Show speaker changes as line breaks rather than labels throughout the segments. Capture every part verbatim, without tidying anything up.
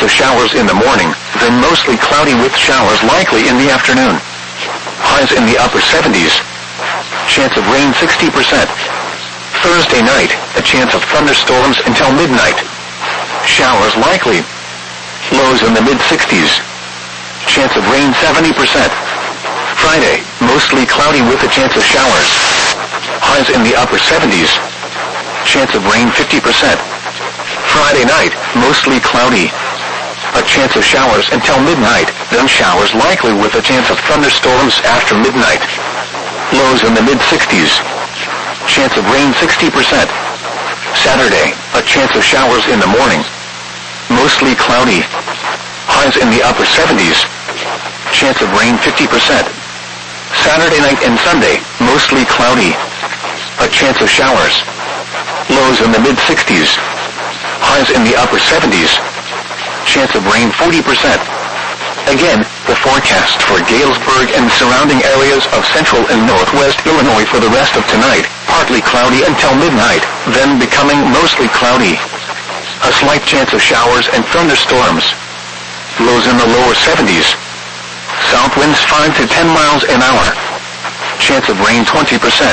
of showers in the morning, then mostly cloudy with showers likely in the afternoon. Highs in the upper seventies. Chance of rain sixty percent. Thursday night, a chance of thunderstorms until midnight. Showers likely. Lows in the mid-sixties. Chance of rain seventy percent. Friday, mostly cloudy with a chance of showers. Highs in the upper seventies. Chance of rain fifty percent. Friday night, mostly cloudy. A chance of showers until midnight, then showers likely with a chance of thunderstorms after midnight. Lows in the mid-sixties. Chance of rain sixty percent. Saturday, a chance of showers in the morning. Mostly cloudy. Highs in the upper seventies. Chance of rain fifty percent. Saturday night and Sunday, mostly cloudy. A chance of showers. Lows in the mid-sixties. Highs in the upper seventies. Chance of rain forty percent. Again, the forecast for Galesburg and surrounding areas of central and northwest Illinois for the rest of tonight, partly cloudy until midnight, then becoming mostly cloudy. A slight chance of showers and thunderstorms. Lows in the lower seventies. South winds five to ten miles an hour. Chance of rain twenty percent.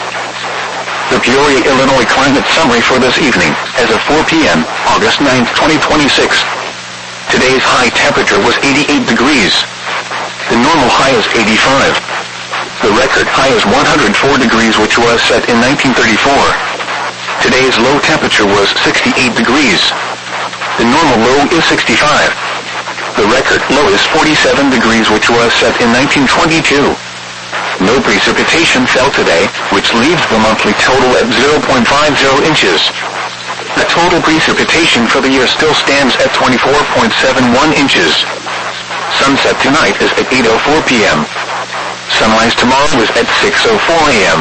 The Peoria, Illinois climate summary for this evening, as of four p.m., August ninth, twenty twenty-six. Today's high temperature was eighty-eight degrees. The normal high is eighty-five. The record high is one hundred four degrees, which was set in nineteen thirty-four. Today's low temperature was sixty-eight degrees. The normal low is sixty-five. The record low is forty-seven degrees, which was set in nineteen twenty-two. No precipitation fell today, which leaves the monthly total at zero point five zero inches. The total precipitation for the year still stands at twenty-four point seven one inches. Sunset tonight is at eight oh four p.m. Sunrise tomorrow is at six oh four a.m.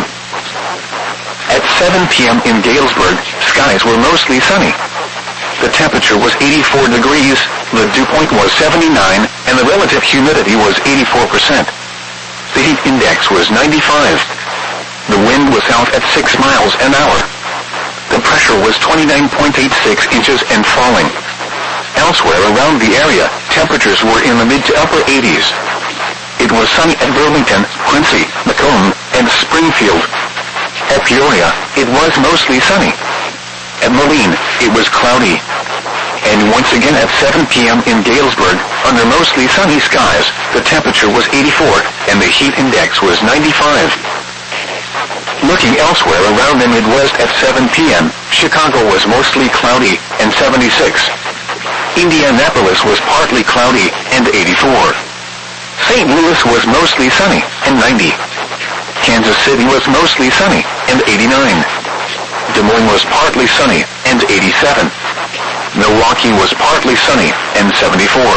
At seven p.m. in Galesburg, skies were mostly sunny. The temperature was eighty-four degrees, the dew point was seventy-nine, and the relative humidity was eighty-four percent. The heat index was ninety-five. The wind was out at six miles an hour. The pressure was twenty-nine point eight six inches and falling. Elsewhere around the area, temperatures were in the mid to upper eighties. It was sunny at Burlington, Quincy, Macomb, and Springfield. At Peoria, it was mostly sunny. At Moline, it was cloudy. And once again at seven p.m. in Galesburg, under mostly sunny skies, the temperature was eighty-four, and the heat index was ninety-five. Looking elsewhere around the Midwest at seven p.m., Chicago was mostly cloudy, and seventy-six. Indianapolis was partly cloudy, and eighty-four. Saint Louis was mostly sunny, and ninety. Kansas City was mostly sunny, and eighty-nine. Des Moines was partly sunny, and eighty-seven. Milwaukee was partly sunny, and seventy-four.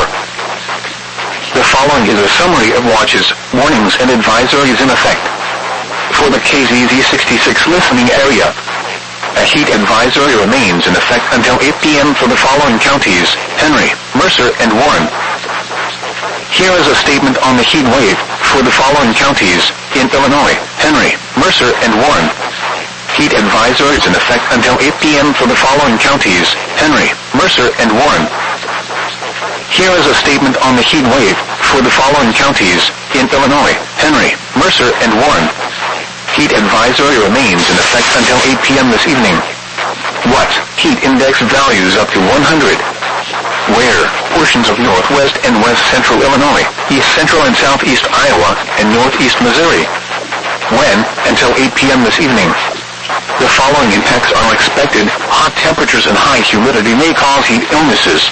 The following is a summary of watches, warnings, and advisories in effect. For the K Z Z sixty-six listening area, a heat advisory remains in effect until eight p.m. for the following counties: Henry, Mercer, and Warren. Here is a statement on the heat wave for the following counties in Illinois: Henry, Mercer, and Warren. Heat advisory is in effect until eight p.m. for the following counties: Henry, Mercer, and Warren. Here is a statement on the heat wave for the following counties in Illinois: Henry, Mercer, and Warren. Heat advisory remains in effect until eight p.m. this evening. What? Heat index values up to one hundred. Where? Portions of northwest and west central Illinois, east central and southeast Iowa, and northeast Missouri. When? Until eight p.m. this evening. The following impacts are expected. Hot temperatures and high humidity may cause heat illnesses.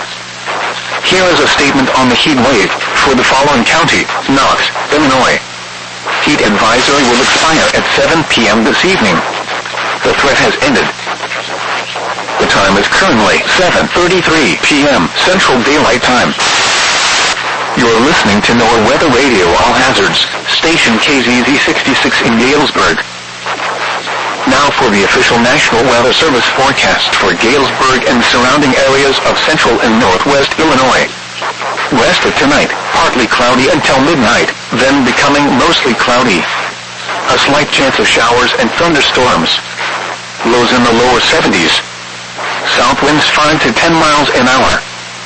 Here is a statement on the heat wave for the following county: Knox, Illinois. Heat advisory will expire at seven p.m. this evening. The threat has ended. The time is currently seven thirty-three p.m. Central Daylight Time. You are listening to NOAA Weather Radio All Hazards, station K Z Z sixty-six in Galesburg. Now for the official National Weather Service forecast for Galesburg and surrounding areas of central and northwest Illinois. West of tonight, partly cloudy until midnight, then becoming mostly cloudy. A slight chance of showers and thunderstorms. Lows in the lower seventies. South winds five to ten miles an hour.